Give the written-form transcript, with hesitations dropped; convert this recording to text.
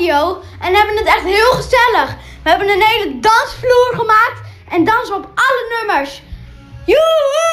radio en hebben het echt heel gezellig. We hebben een hele dansvloer gemaakt en dansen op alle nummers. Joehoe!